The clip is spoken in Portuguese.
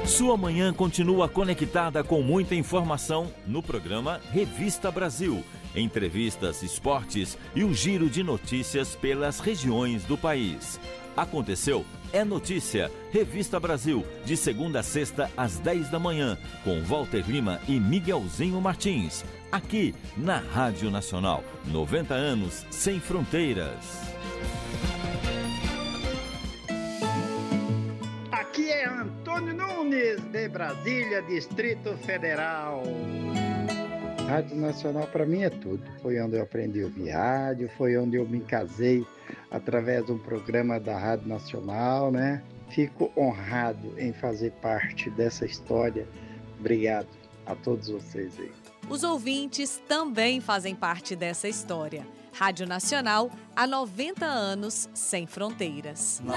Sua manhã continua conectada com muita informação no programa Revista Brasil. Entrevistas, esportes e o giro de notícias pelas regiões do país. Aconteceu, é notícia. Revista Brasil, de segunda a sexta às 10 da manhã, com Walter Lima e Miguelzinho Martins. Aqui na Rádio Nacional, 90 anos sem fronteiras. Aqui é Antônio Nunes, de Brasília, Distrito Federal. Rádio Nacional para mim é tudo. Foi onde eu aprendi a ouvir rádio, foi onde eu me casei através de um programa da Rádio Nacional, né? Fico honrado em fazer parte dessa história. Obrigado a todos vocês aí. Os ouvintes também fazem parte dessa história. Rádio Nacional, há 90 anos sem fronteiras.